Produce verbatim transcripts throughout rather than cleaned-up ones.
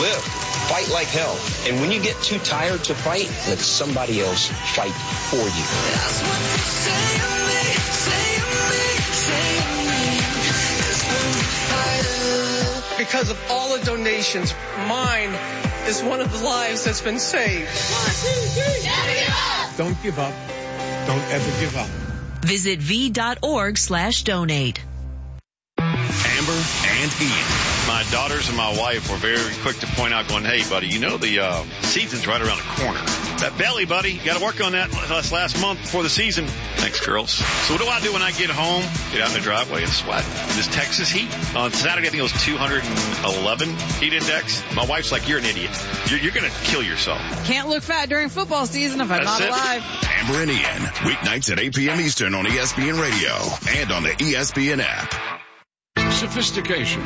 live. Fight like hell. And when you get too tired to fight, let somebody else fight for you. That's what they say of me, say of me, say of me. It's when we fight. Because of all the donations, mine is one of the lives that's been saved. One, two, three, never give up! Don't give up. Don't ever give up. Visit v.org slash donate. Amber and Ian. My daughters and my wife were very quick to point out, going, hey, buddy, you know the uh, season's right around the corner. That belly, buddy, you got to work on that last, last month before the season. Thanks, girls. So what do I do when I get home? Get out in the driveway and sweat. This Texas heat. On Saturday, I think it was two hundred eleven heat index. My wife's like, you're an idiot. You're, you're going to kill yourself. Can't look fat during football season if I'm That's not it. alive. Amber and Ian, weeknights at eight p.m. Eastern on E S P N Radio and on the E S P N app. Sophistication,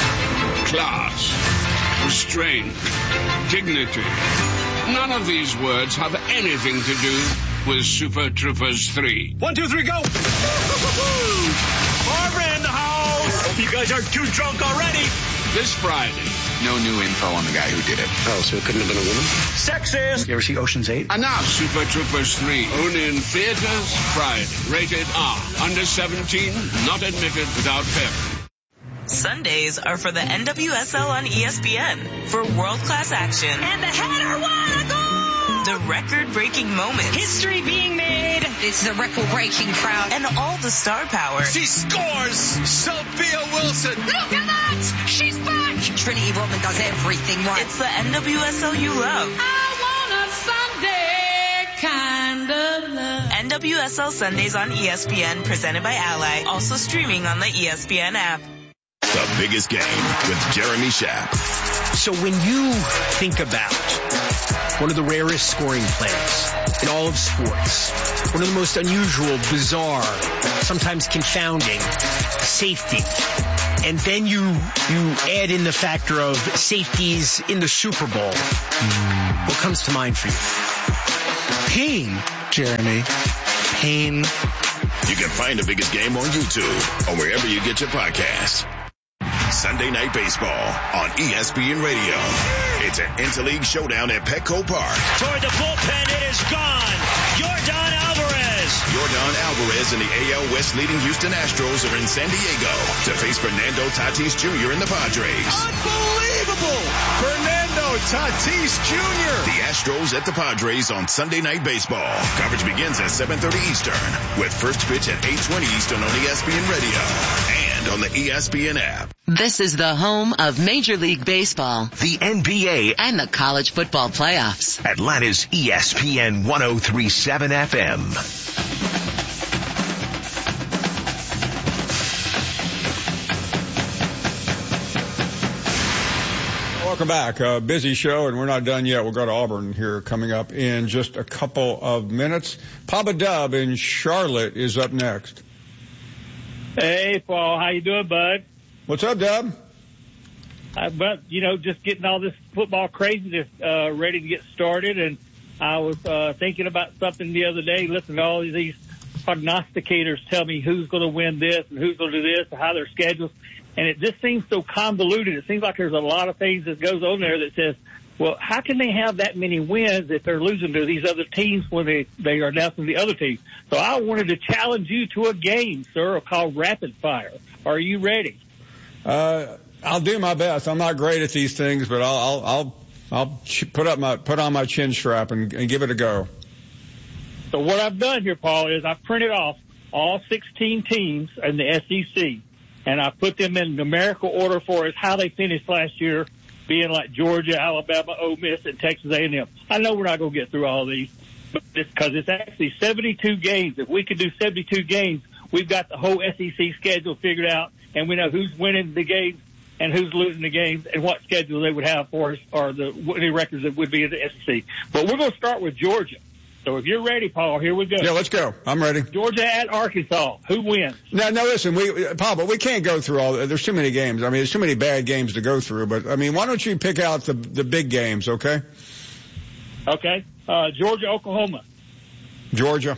class, restraint, dignity. None of these words have anything to do with Super Troopers three. One, two, three, go! Barbara in the house! Hope you guys aren't too drunk already. This Friday. No new info on the guy who did it. Oh, so it couldn't have been a woman? Sexist! You ever see Ocean's eight? Enough! Super Troopers three. Only in theaters Friday. Rated R. Under seventeen. Not admitted without parent. Sundays are for the N W S L on E S P N for world-class action And the header won a goal! the record-breaking moments, History being made. This is a record-breaking crowd. and all the star power. She scores! Sophia Wilson! Look at that! She's back! Trinity Rodman does everything right. It's the N W S L you love. I want a Sunday kind of love. N W S L Sundays on E S P N, presented by Ally. Also streaming on the E S P N app. The Biggest Game with Jeremy Schaap. So when you think about one of the rarest scoring plays in all of sports, one of the most unusual, bizarre, sometimes confounding safety, and then you you add in the factor of safeties in the Super Bowl, what comes to mind for you? Pain, Jeremy. Pain. You can find The Biggest Game on YouTube or wherever you get your podcasts. Sunday Night Baseball on E S P N Radio. It's an interleague showdown at Petco Park. Toward the bullpen, it is gone. Yordan Alvarez. Yordan Alvarez and the A L West leading Houston Astros are in San Diego to face Fernando Tatis Junior and the Padres. Unbelievable! Fernando Tatis Junior The Astros at the Padres on Sunday Night Baseball. Coverage begins at seven thirty Eastern with first pitch at eight twenty Eastern on E S P N Radio and on the E S P N app. This is the home of Major League Baseball, the N B A, and the college football playoffs. Atlanta's E S P N one oh three point seven F M. Welcome back. Uh, busy show, and we're not done yet. We'll go to Auburn here coming up in just a couple of minutes. Papa Dub in Charlotte is up next. Hey, Paul. How you doing, bud? What's up, Dub? Uh, but, you know, just getting all this football craziness uh, ready to get started. And I was uh, thinking about something the other day, listening to all these prognosticators tell me who's going to win this and who's going to do this and how their schedules. And it just seems so convoluted. It seems like there's a lot of things that goes on there that says, well, how can they have that many wins if they're losing to these other teams when they, they are down to the other teams? So I wanted to challenge you to a game, sir, called Rapid Fire. Are you ready? Uh, I'll do my best. I'm not great at these things, but I'll, I'll, I'll, I'll put up my, put on my chin strap and, and give it a go. So what I've done here, Paul, is I've printed off all sixteen teams in the S E C, and I put them in numerical order for us how they finished last year, being like Georgia, Alabama, Ole Miss, and Texas A and M. I know we're not going to get through all these, but it's because it's actually seventy-two games. If we could do seventy-two games, we've got the whole S E C schedule figured out, and we know who's winning the games and who's losing the games and what schedule they would have for us, or the any records that would be in the S E C. But we're going to start with Georgia. So if you're ready, Paul, here we go. Yeah, let's go. I'm ready. Georgia at Arkansas. Who wins? No, no, listen, we, Paul, but we can't go through all, there's too many games. I mean, there's too many bad games to go through, but I mean, why don't you pick out the, the big games, okay? Okay. Uh, Georgia, Oklahoma. Georgia.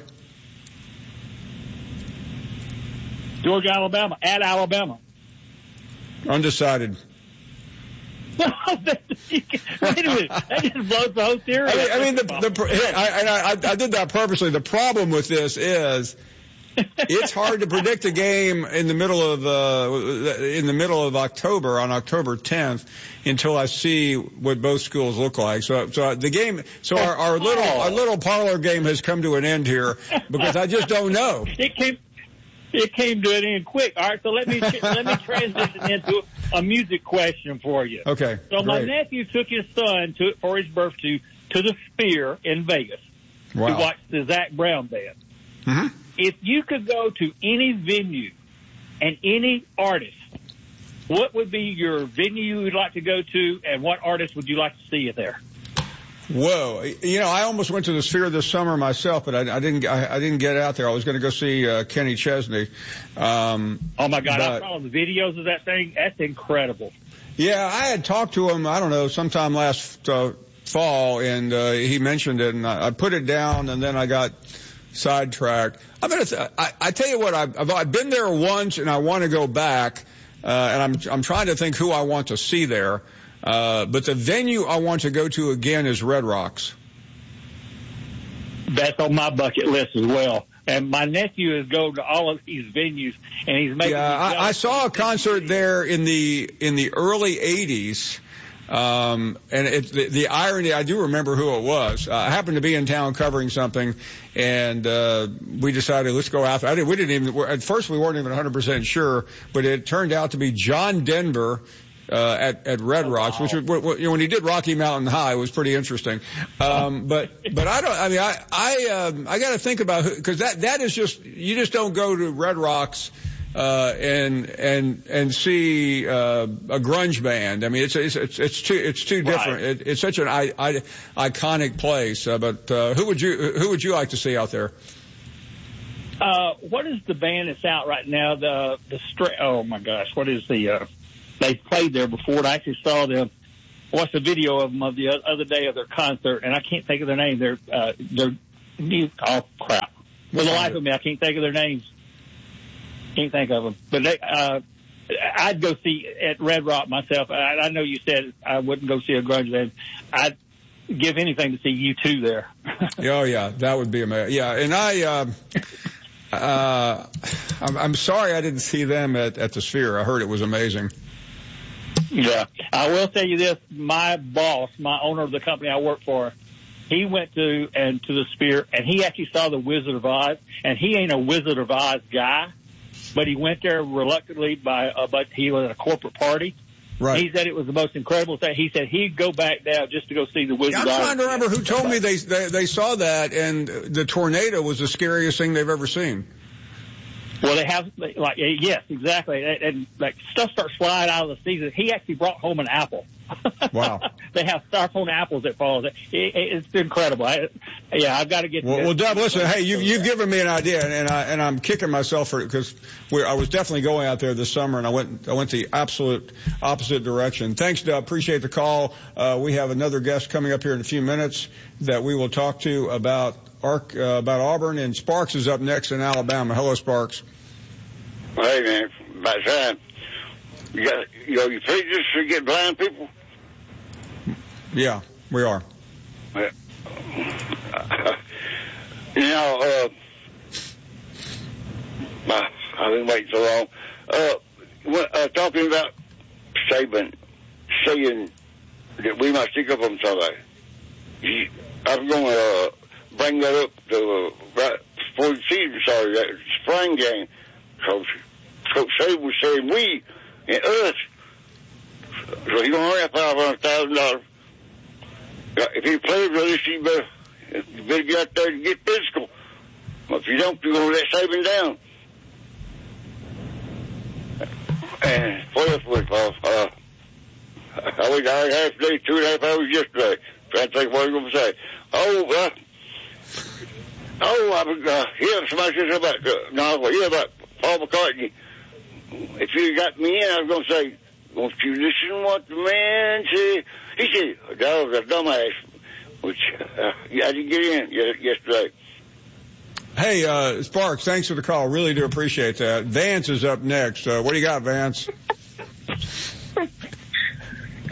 Georgia, Alabama. At Alabama. Undecided. Wait a minute. That just blows the whole theory. I mean, I mean the, the, I, and I, I did that purposely. The problem with this is it's hard to predict a game in the middle of uh, in the middle of October on October tenth until I see what both schools look like. So, so the game, so our, our little our little parlor game has come to an end here because I just don't know. It came. It came to an end quick. All right, so let me let me transition into a music question for you. Okay. So great. my nephew took his son to for his birthday to the Sphere in Vegas wow. to watch the Zac Brown band. Mm-hmm. If you could go to any venue and any artist, what would be your venue you'd like to go to, and what artist would you like to see you there? Whoa! You know, I almost went to the Sphere this summer myself, but I, I didn't. I, I didn't get out there. I was going to go see uh, Kenny Chesney. Um, oh my God! but, I saw the videos of that thing. That's incredible. Yeah, I had talked to him. I don't know, sometime last uh, fall, and uh, he mentioned it, and I, I put it down, and then I got sidetracked. I'm gonna. Th- I, I tell you what, I've, I've been there once, and I want to go back, uh, and I'm I'm trying to think who I want to see there. Uh, but the venue I want to go to again is Red Rocks. That's on my bucket list as well. And my nephew is going to all of these venues, and he's making. Yeah, I, I saw a concert there in the in the early eighties. Um, and it, the, the irony, I do remember who it was. Uh, I happened to be in town covering something, and uh, we decided let's go after. I didn't, we didn't even. At first, we weren't even one hundred percent sure, but it turned out to be John Denver. Uh, at, at Red Rocks, which, you know, when he did Rocky Mountain High, it was pretty interesting. Um, but, but I don't, I mean, I, I, um, I gotta think about who, cause that, that is just, you just don't go to Red Rocks, uh, and, and, and see, uh, a grunge band. I mean, it's, it's, it's, it's too, it's too different. Right. It, it's such an I, I, iconic place. Uh, but, uh, who would you, who would you like to see out there? Uh, what is the band that's out right now? The, the stra- oh my gosh, what is the, uh, they played there before, and I actually saw them. Watched a video of them of the other day of their concert, and I can't think of their name. They're, uh, they're, oh crap. For the life of me, I can't think of their names. Can't think of them. But they, uh, I'd go see at Red Rock myself. I, I know you said I wouldn't go see a grunge band. I'd give anything to see U two there. Oh yeah, that would be amazing. Yeah, and I, uh, uh, I'm, I'm sorry I didn't see them at, at the Sphere. I heard it was amazing. Yeah, I will tell you this. My boss, my owner of the company I work for, he went to and to the Sphere, and he actually saw the Wizard of Oz. And he ain't a Wizard of Oz guy, but he went there reluctantly by, uh, but he was at a corporate party. Right. He said it was the most incredible thing. He said he'd go back down just to go see the Wizard yeah, of Oz. I'm trying to remember who told me they, they they saw that, and the tornado was the scariest thing they've ever seen. Well, they have, like, yes, exactly. And, and like, stuff starts flying out of the season. He actually brought home an apple. Wow. They have styrofoam apples that fall. It, it, it's incredible. I, yeah, I've got to get Well, well Dub, listen, hey, you, you've given me an idea, and, and, I, and I'm kicking myself for it because I was definitely going out there this summer, and I went I went the absolute opposite direction. Thanks, Dub. Appreciate the call. Uh, we have another guest coming up here in a few minutes that we will talk to about Arc, uh, about Auburn, and Sparks is up next in Alabama. Hello, Sparks. Hey, man, about time. You got, you know, you preachers to get blind people? Yeah, we are. Yeah. You know, uh, I've been waiting so long. Uh, when, uh, talking about Saban saying that we must stick up on somebody. I'm going to uh, bring that up to, uh, right before the season started, that spring game. Coach, Coach Saban was saying we and us. So he don't have five hundred thousand dollars. If he plays with us, he better, you better get out there and get physical. If you don't, you're going to let Saban down. And what else was off? Uh, I was out half a day, two and a half hours yesterday, trying to think what I was going to say. Oh, uh, oh, I was uh, hearing somebody say about, uh, no, well, yeah, about Paul McCartney. If you got me in, I was going to say, won't you listen to what the man said? He said, that was a dumbass, which uh, I didn't get in yesterday. Hey, uh, Sparks, thanks for the call. Really do appreciate that. Vance is up next. Uh, what do you got, Vance? Well,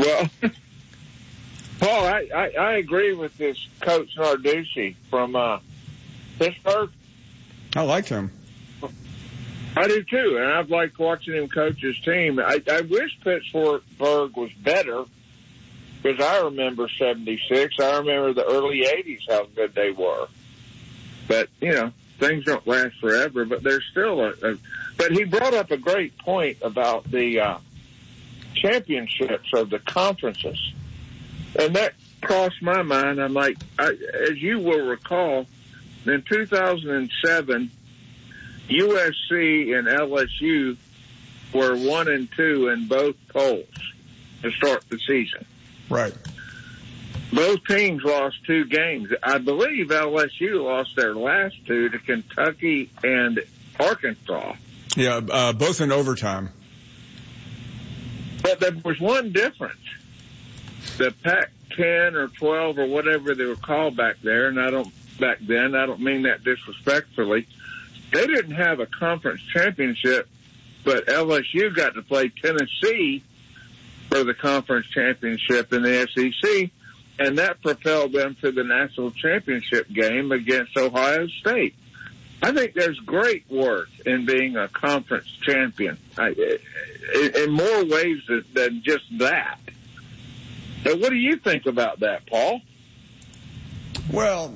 Well, Paul, I, I, I agree with this Coach Narduzzi from uh, Pittsburgh. I like him. I do too, and I've liked watching him coach his team. I, I wish Pittsburgh was better, because I remember seventy-six. I remember the early eighties, how good they were. But, you know, things don't last forever, but there's still a, a but he brought up a great point about the uh, championships of the conferences. And that crossed my mind. I'm like, I, as you will recall, in two thousand seven, U S C and L S U were one and two in both polls to start the season. Right. Both teams lost two games. I believe L S U lost their last two to Kentucky and Arkansas. Yeah, uh, both in overtime. But there was one difference. The Pac ten or twelve or whatever they were called back there, and I don't back then, I don't mean that disrespectfully, they didn't have a conference championship, but L S U got to play Tennessee for the conference championship in the S E C, and that propelled them to the national championship game against Ohio State. I think there's great worth in being a conference champion, I, in, in more ways than, than just that. So what do you think about that, Paul? Well,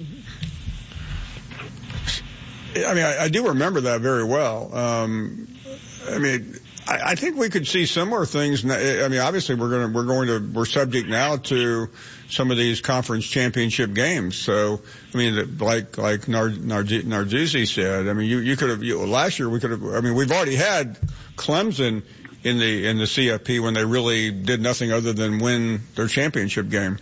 I mean, I, I do remember that very well. Um, I mean, I, I think we could see similar things. I mean, obviously, we're going to we're going to we're subject now to some of these conference championship games. So, I mean, like like Nard, Nard, Narduzzi said, I mean, you you could have you, last year we could have. I mean, we've already had Clemson in the in the C F P when they really did nothing other than win their championship game.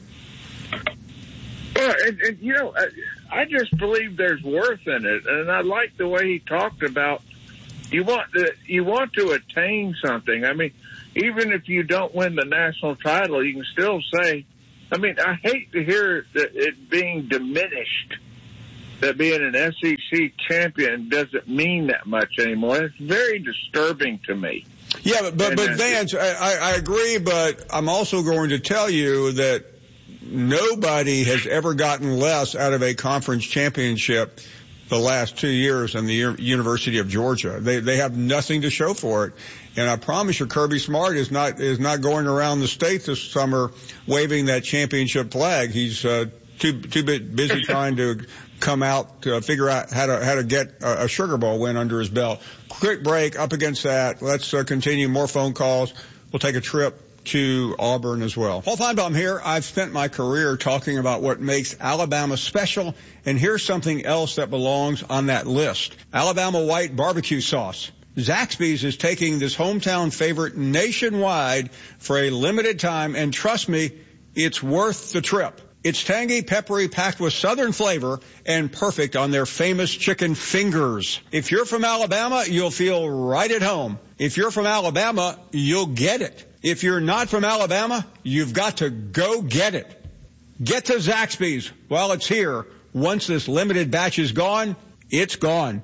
Well, and, and you know, I, I just believe there's worth in it, and I like the way he talked about you want to you want to attain something. I mean, even if you don't win the national title, you can still say. I mean, I hate to hear that it being diminished, that being an S E C champion doesn't mean that much anymore. It's very disturbing to me. Yeah, but but, but Vance, I, I agree, but I'm also going to tell you that nobody has ever gotten less out of a conference championship the last two years in the U- University of Georgia. They they have nothing to show for it. And I promise you, Kirby Smart is not is not going around the state this summer waving that championship flag. He's uh, too too bit busy trying to come out to figure out how to how to get a, a Sugar Bowl win under his belt. Quick break. Up against that. Let's uh, continue. More phone calls. We'll take a trip to Auburn as well. Paul Feinbaum here. I've spent my career talking about what makes Alabama special, and here's something else that belongs on that list. Alabama white barbecue sauce. Zaxby's is taking this hometown favorite nationwide for a limited time, and trust me, it's worth the trip. It's tangy, peppery, packed with southern flavor, and perfect on their famous chicken fingers. If you're from Alabama, you'll feel right at home. If you're from Alabama, you'll get it. If you're not from Alabama, you've got to go get it. Get to Zaxby's while it's here. Once this limited batch is gone, it's gone.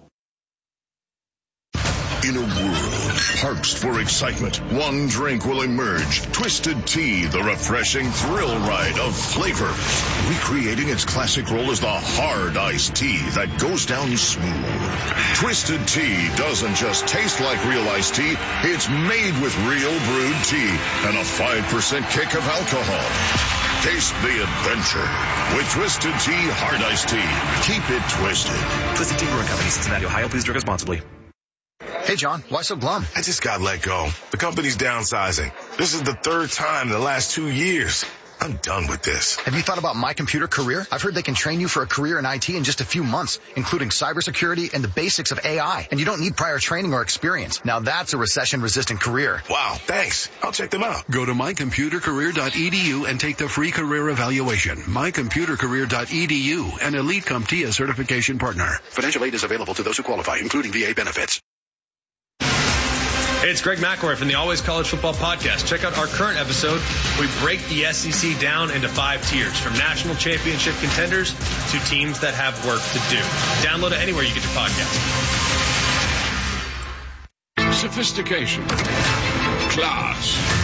In a world parched for excitement, one drink will emerge. Twisted Tea, the refreshing thrill ride of flavor. Recreating its classic role as the hard iced tea that goes down smooth. Twisted Tea doesn't just taste like real iced tea, it's made with real brewed tea and a five percent kick of alcohol. Taste the adventure with Twisted Tea Hard Iced Tea. Keep it twisted. Twisted Tea Brewing Company, Cincinnati, Ohio. Please drink responsibly. Hey, John, why so glum? I just got let go. The company's downsizing. This is the third time in the last two years. I'm done with this. Have you thought about My Computer Career? I've heard they can train you for a career in I T in just a few months, including cybersecurity and the basics of A I. And you don't need prior training or experience. Now that's a recession-resistant career. Wow, thanks. I'll check them out. Go to my computer career dot e d u and take the free career evaluation. my computer career dot e d u, an Elite CompTIA certification partner. Financial aid is available to those who qualify, including V A benefits. Hey, it's Greg McElroy from the Always College Football Podcast. Check out our current episode. We break the S E C down into five tiers, from national championship contenders to teams that have work to do. Download it anywhere you get your podcast. Sophistication, class,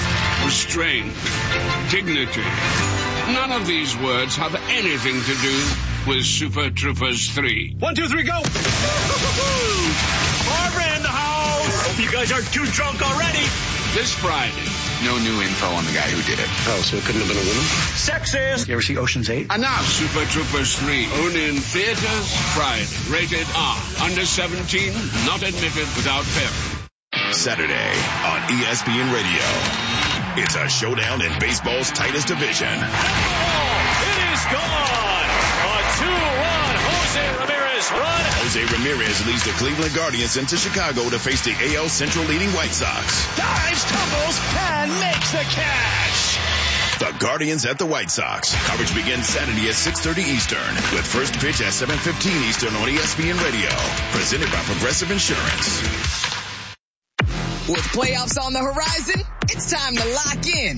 restraint, dignity. None of these words have anything to do with Super Troopers three. One, two, three, go! Barbara in the house! Hope you guys aren't too drunk already. This Friday. No new info on the guy who did it. Oh, so it couldn't have been a woman? Sexist! You ever see Ocean's eight? Enough! Super Troopers three. Only in theaters Friday. Rated R. Under seventeen. Not admitted without parent. Saturday on E S P N Radio. It's a showdown in baseball's tightest division. It is gone! A two-run Jose Ramirez run. Jose Ramirez leads the Cleveland Guardians into Chicago to face the A L Central leading White Sox. Dives, tumbles, and makes the catch. The Guardians at the White Sox. Coverage begins Saturday at six thirty Eastern with first pitch at seven fifteen Eastern on E S P N Radio. Presented by Progressive Insurance. With playoffs on the horizon, it's time to lock in.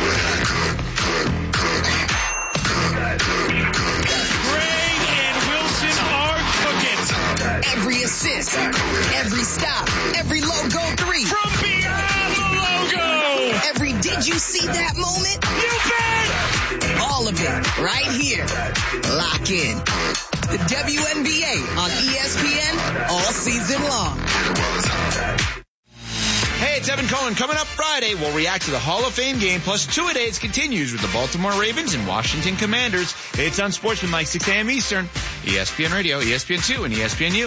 Gray and Wilson are cooking. Every assist, every stop, every logo three. From beyond the logo. Every did you see that moment? You bet. All of it right here. Lock in. The W N B A on E S P N all season long. Hey, it's Evan Cohen. Coming up Friday, we'll react to the Hall of Fame game, plus two-a-days continues with the Baltimore Ravens and Washington Commanders. It's on Sportsman, six a.m. Eastern, E S P N Radio, E S P N two, and E S P N U.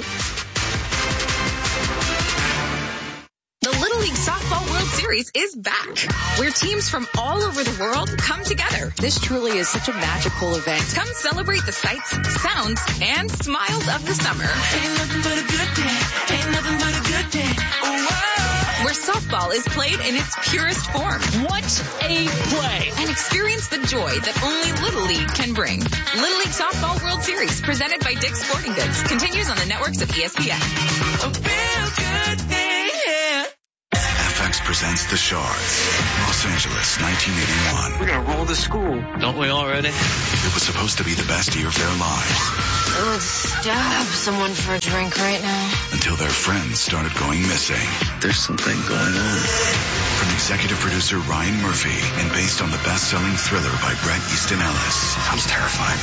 The Little League Softball World Series is back, where teams from all over the world come together. This truly is such a magical event. Come celebrate the sights, sounds, and smiles of the summer. Ain't nothing but a good day. Ain't nothing but a good day. Oh, where softball is played in its purest form. What a play! And experience the joy that only Little League can bring. Little League Softball World Series, presented by Dick's Sporting Goods, continues on the networks of E S P N. a real good day. F X presents The Shards, Los Angeles, nineteen eighty-one. We're gonna roll the school, don't we already? It was supposed to be the best year of their lives. I would stab someone for a drink right now. Until their friends started going missing. There's something going on. From executive producer Ryan Murphy and based on the best-selling thriller by Bret Easton Ellis. Sounds terrifying.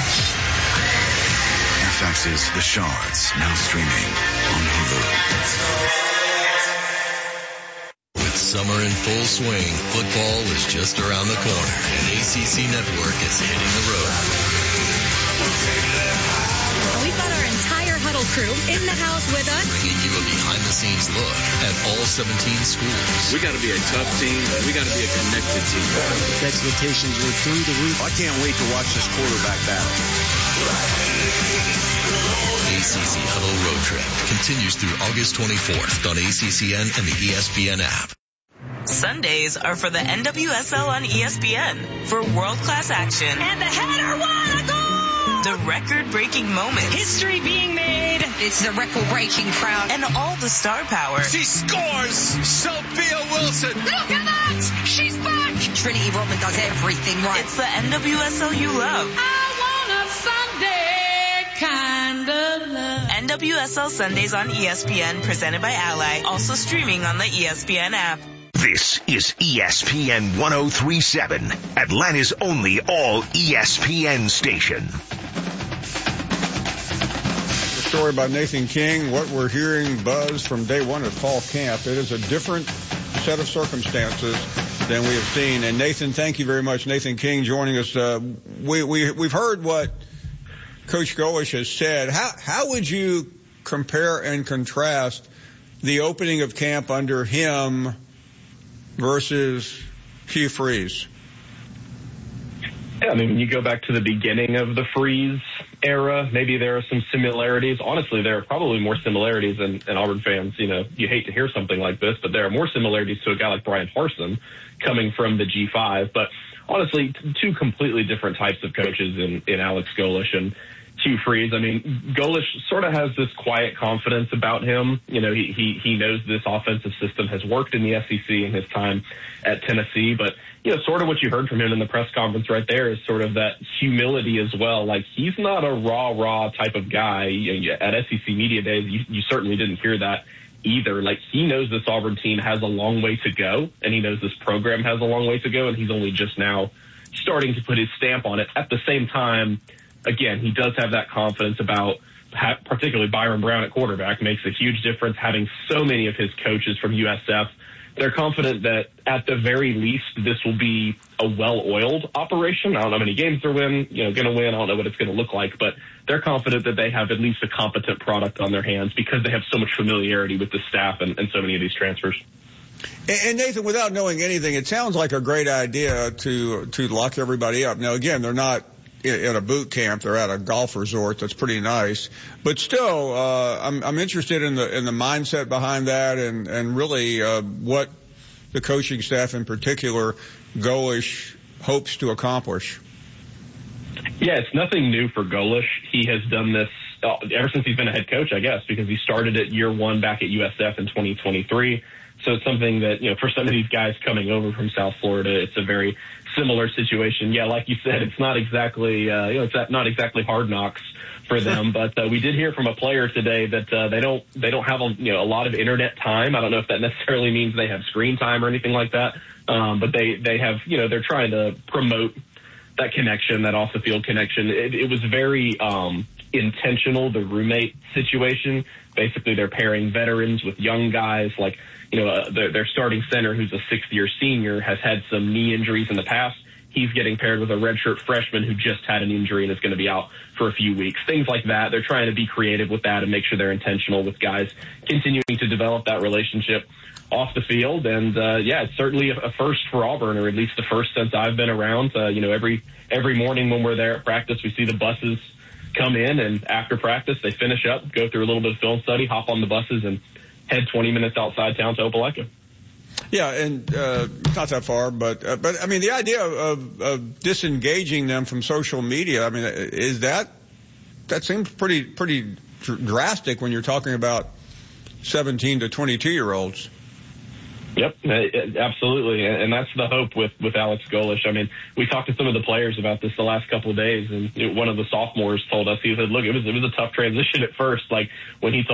F X's The Shards, now streaming on Hulu. With summer in full swing, football is just around the corner, and A C C Network is hitting the road. We've got our entire huddle crew in the house with us, Bringing you a behind-the-scenes look at all seventeen schools. We got to be a tough team. We got to be a connected team. The expectations were through the roof. I can't wait to watch this quarterback battle. A C C Huddle Road Trip continues through August twenty-fourth on A C C N and the E S P N app. Sundays are for the N W S L on E S P N for world-class action. And the header won a goal! The record-breaking moments. History being made. It's the record-breaking crowd. And all the star power. She scores! Sophia Wilson! Look at that! She's back! Trinity Rodman does everything right. It's the N W S L you love. I want a Sunday kind of love. N W S L Sundays on E S P N, presented by Ally. Also streaming on the E S P N app. This is E S P N one oh three point seven, Atlanta's only all E S P N station. The story about Nathan King, what we're hearing buzz from day one at fall camp. It is a different set of circumstances than we have seen. And Nathan, thank you very much. Nathan King joining us. Uh, we, we, we've heard what Coach Golesh has said. How, how would you compare and contrast the opening of camp under him versus Hugh Freeze? Yeah, I mean, when you go back to the beginning of the Freeze era, maybe there are some similarities. Honestly, there are probably more similarities, and, and Auburn fans, you know, you hate to hear something like this, but there are more similarities to a guy like Brian Harsin coming from the G five. But honestly, two completely different types of coaches in, in Alex Golesh and Hugh Freeze. I mean, Golesh sort of has this quiet confidence about him. You know, he, he, he knows this offensive system has worked in the S E C in his time at Tennessee, but you know, sort of what you heard from him in the press conference right there is sort of that humility as well. Like, he's not a raw, raw type of guy. At S E C Media Days, you, you certainly didn't hear that either. Like, he knows this Auburn team has a long way to go, and he knows this program has a long way to go, and he's only just now starting to put his stamp on it. At the same time, again, he does have that confidence about, particularly Byron Brown at quarterback makes a huge difference. Having so many of his coaches from U S F, they're confident that at the very least this will be a well-oiled operation. I don't know how many games they're win, you know, going to win. I don't know what it's going to look like, but they're confident that they have at least a competent product on their hands because they have so much familiarity with the staff and, and so many of these transfers. And Nathan, without knowing anything, it sounds like a great idea to to lock everybody up. Now, again, they're not at a boot camp; they're at a golf resort. That's pretty nice. But still, uh, I'm I'm interested in the in the mindset behind that, and and really uh, what the coaching staff in particular, Golesh, hopes to accomplish. Yeah, it's nothing new for Golesh. He has done this uh, ever since he's been a head coach, I guess, because he started it year one back at U S F in twenty twenty-three. So it's something that, you know, for some of these guys coming over from South Florida, it's a very similar situation. Yeah, like you said, it's not exactly, uh, you know, it's not exactly hard knocks for them. But uh, we did hear from a player today that uh, they don't they don't have a, you know, a lot of internet time. I don't know if that necessarily means they have screen time or anything like that. Um, but they they have, you know, they're trying to promote that connection, that off the field connection. It, it was very um, intentional, the roommate situation. Basically, they're pairing veterans with young guys. Like, you know, uh, their, their starting center, who's a sixth-year senior, has had some knee injuries in the past. He's getting paired with a redshirt freshman who just had an injury and is going to be out for a few weeks. Things like that. They're trying to be creative with that and make sure they're intentional with guys continuing to develop that relationship off the field. And, uh, yeah, it's certainly a, a first for Auburn, or at least the first since I've been around. Uh, you know, every every morning when we're there at practice, we see the buses come in, and after practice, they finish up, go through a little bit of film study, hop on the buses, and head twenty minutes outside town to Opelika. Yeah, and uh, not that far, but uh, but I mean, the idea of, of disengaging them from social media, I mean, is that that seems pretty pretty dr- drastic when you're talking about seventeen to twenty-two year olds. Yep, absolutely, and that's the hope with, with Alex Golesh. I mean, we talked to some of the players about this the last couple of days, and one of the sophomores told us, he said, look, it was it was a tough transition at first, like when he told